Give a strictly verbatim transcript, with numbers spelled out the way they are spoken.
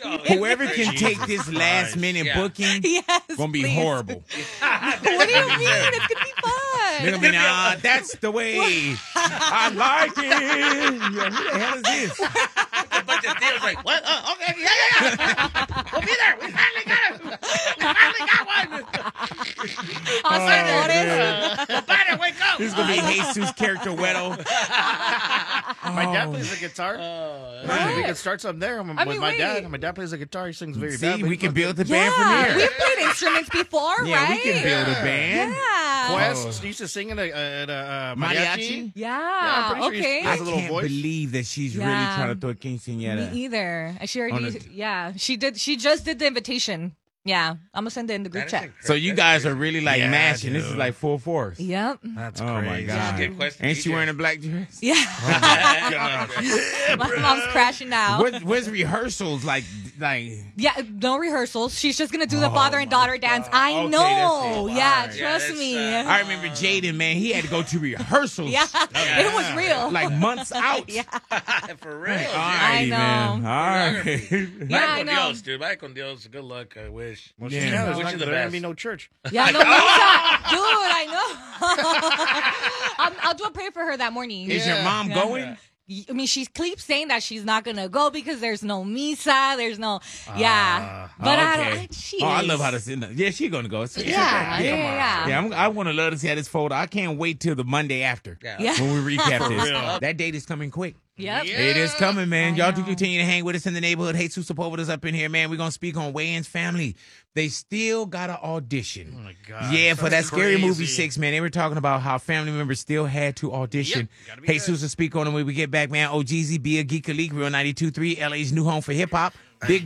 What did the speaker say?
Oh, Whoever can Jesus take this last Christ. minute Yeah. booking, Yes, gonna be please. horrible. What do you mean? It's gonna be They're fun. gonna be, nah, that's the way. I like it. Yeah, who the hell is this? A bunch of theaters like, what? Uh, okay, yeah, yeah, yeah. We'll be there. We finally got it. We finally got one. Hacedores. The batter, wake up. This is gonna be Jesus' character, Weddle. My dad plays the guitar. Oh, Maybe we could start something there with I mean, my wait. dad. My dad plays the guitar. He sings very See, badly. we can build the Yeah, band from here. we've played instruments before, Yeah, right? we can build a band. Yeah. Quest used to sing in a, at a uh, mariachi. Mariachi? Yeah. I'm pretty sure he's- okay. he has I a little can't voice. believe that she's Yeah. really trying to throw a quinceañera. Me either. She On already. a- Yeah, she did. She just did the invitation. Yeah, I'm gonna send it in the group That is chat. incredible. So you That's guys crazy. are really like Yeah, mashing. This is dude. like full force. Yep. That's Oh my crazy. God. Good question. Ain't she wearing a black dress? Yeah. My mom's crashing out. What, what's rehearsals like? Like Yeah, no rehearsals. She's just gonna do the Oh, father and my daughter dance. I Okay, know. that's it. Yeah, Alright. trust Yeah, that's, me. uh, I remember Jaden, man. He had to go to rehearsals. yeah, it was real. Like months out. Yeah. For real. All dude. righty, know. man. All right. Yeah, Vaya I con know. Dios, dude. Vaya con Dios. Good luck. I wish. Well, Yeah. yeah, Yeah, there's wish not, you the there ain't best. be no church. Yeah, no, Lisa. Dude, I know. I'm, I'll do a prayer for her that morning. Is your mom Yeah. going? I mean, she keeps saying that she's not gonna go because there's no misa, there's no, yeah. but I, Okay. I, she oh, I is. love how to sing that. Yeah, she's gonna go. See, Yeah, yeah, yeah. Yeah, I'm, I want to love to see how this fold. I can't wait till the Monday after Yeah. Yeah. when we recap this. real. That date is coming quick. Yep. Yeah. It is coming, man. I Y'all do know. continue to hang with us in the neighborhood. Jesus Sepulveda's up in here, man. We're going to speak on Wayans family. They still got an audition. Oh, my God. Yeah, for that That's Scary Movie crazy. six, man. They were talking about how family members still had to audition. Yep, gotta be Jesus will speak on them when we get back, man. O G Z, be a geek, a leak, Real ninety-two point three, L A's new home for hip hop. Big